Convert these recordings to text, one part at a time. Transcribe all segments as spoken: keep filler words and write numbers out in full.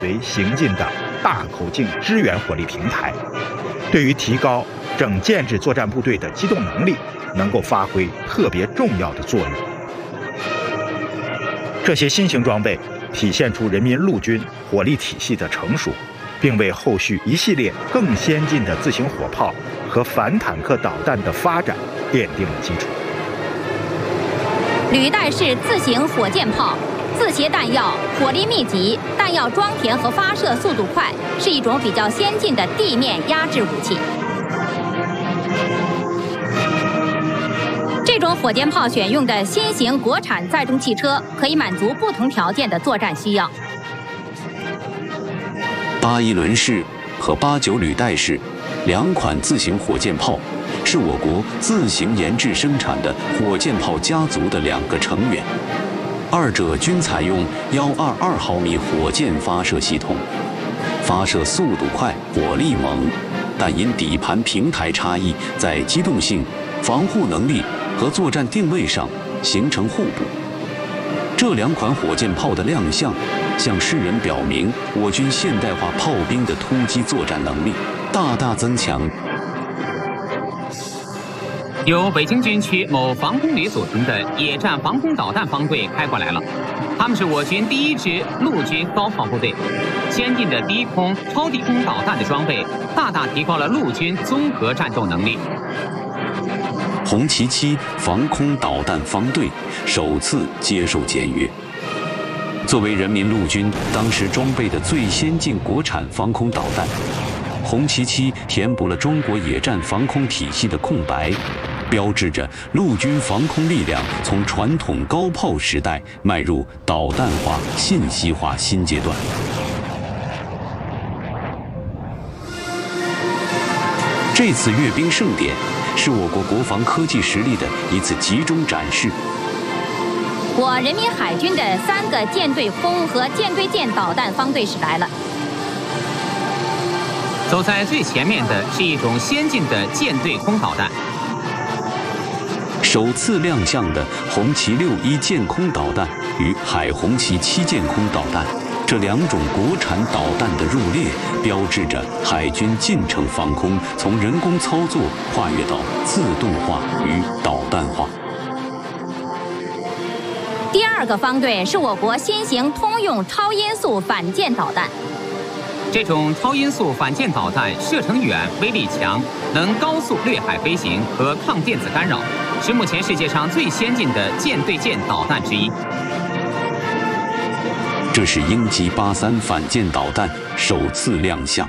为行进的大口径支援火力平台，对于提高整建制作战部队的机动能力能够发挥特别重要的作用。这些新型装备体现出人民陆军火力体系的成熟，并为后续一系列更先进的自行火炮和反坦克导弹的发展奠定了基础。 履带式自行火箭炮自携弹药，火力密集，弹药装填和发射速度快，是一种比较先进的地面压制武器。这种火箭炮选用的新型国产载重汽车，可以满足不同条件的作战需要。 八一轮式和八九履带式两款自行火箭炮，是我国自行研制生产的火箭炮家族的两个成员。二者均采用幺二二毫米火箭发射系统，发射速度快，火力猛，但因底盘平台差异，在机动性、防护能力和作战定位上形成互补。这两款火箭炮的亮相，向世人表明我军现代化炮兵的突击作战能力大大增强。 由北京军区某防空旅组成的野战防空导弹方队开过来了，他们是我军第一支陆军高炮部队。先进的低空、超低空导弹的装备，大大提高了陆军综合战斗能力。 红旗七防空导弹方队首次接受检阅。作为人民陆军当时装备的最先进国产防空导弹，红旗七填补了中国野战防空体系的空白，标志着陆军防空力量从传统高炮时代迈入导弹化、信息化新阶段。这次阅兵盛典是我国国防科技实力的一次集中展示。 我人民海军的三个舰队空和舰队舰导弹方队史来了。 走在最前面的是一种先进的舰队空导弹。 首次亮相的红旗六一舰空导弹与海红旗七舰空导弹，这两种国产导弹的入列，标志着海军近程防空从人工操作跨越到自动化与导弹化。 第二个方队是我国新型通用超音速反舰导弹。 这种超音速反舰导弹射程远、威力强，能高速掠海飞行和抗电子干扰，是目前世界上最先进的舰对舰导弹之一。 这是鹰击八三反舰导弹首次亮相。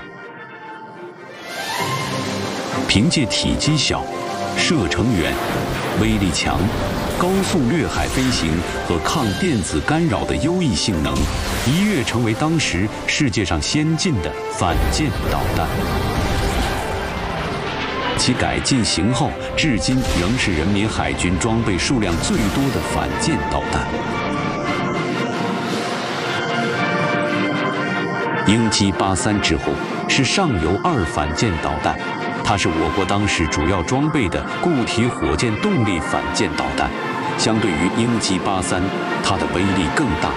凭借体积小、射程远、威力强、高速掠海飞行和抗电子干扰的优异性能，一跃成为当时世界上先进的反舰导弹。其改进型号至今仍是人民海军装备数量最多的反舰导弹。鹰击八三之后是上游二反舰导弹，它是我国当时主要装备的固体火箭动力反舰导弹，相对于鹰击八三，它的威力更大。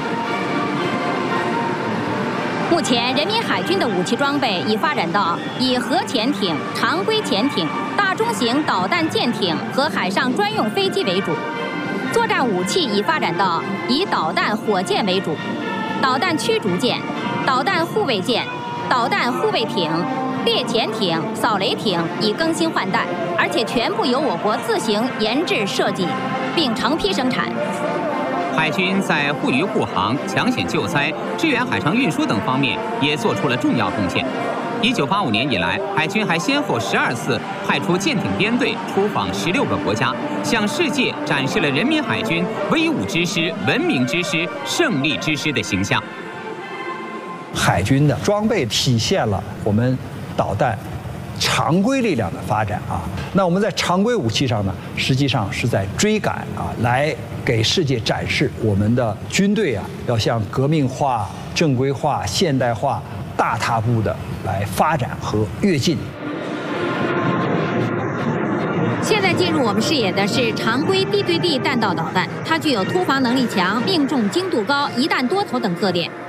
目前，人民海军的武器装备已发展到以核潜艇、常规潜艇、大中型导弹舰艇和海上专用飞机为主；作战武器已发展到以导弹火箭为主，导弹驱逐舰、导弹护卫舰、导弹护卫艇、猎潜艇、扫雷艇已更新换代，而且全部由我国自行研制设计，并成批生产。 海军在护渔护航、抢险救灾、支援海上运输等方面也做出了重要贡献。一九八五年以来，海军还先后十二次派出舰艇编队出访十六个国家，向世界展示了人民海军威武之师、文明之师、胜利之师的形象。 海军的装备体现了我们导弹常规力量的发展啊。那我们在常规武器上呢，实际上是在追赶啊，来给世界展示我们的军队啊，要向革命化、正规化、现代化大踏步的来发展和跃进。 现在进入我们视野的是常规地对地弹道导弹，它具有突防能力强、命中精度高、一弹多投等特点。